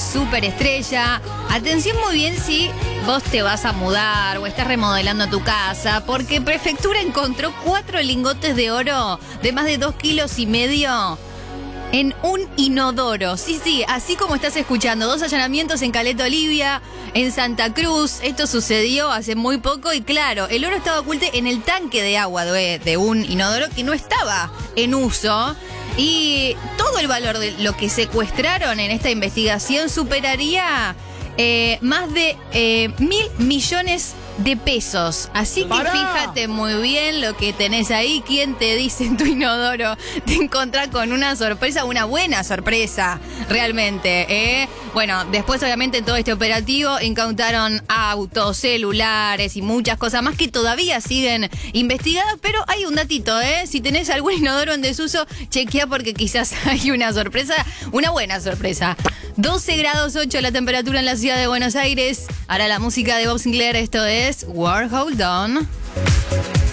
superestrella. Atención muy bien si vos te vas a mudar o estás remodelando tu casa, porque Prefectura encontró 4 lingotes de oro de más de 2,5 kilos en un inodoro. Sí, así como estás escuchando. 2 allanamientos en Caleta Olivia, en Santa Cruz. Esto sucedió hace muy poco y claro, el oro estaba oculto en el tanque de agua de un inodoro que no estaba en uso. Y todo el valor de lo que secuestraron en esta investigación superaría más de 1.000 millones de pesos. Así que fíjate muy bien lo que tenés ahí. ¿Quién te dice en tu inodoro? Te encontrás con una sorpresa, una buena sorpresa, realmente. Bueno, después obviamente en todo este operativo incautaron autos, celulares y muchas cosas más que todavía siguen investigadas, pero hay un datito, si tenés algún inodoro en desuso, chequea porque quizás hay una sorpresa, una buena sorpresa. 12 grados 8 la temperatura en la ciudad de Buenos Aires. Ahora la música de Bob Sinclair, esto es War Hold On.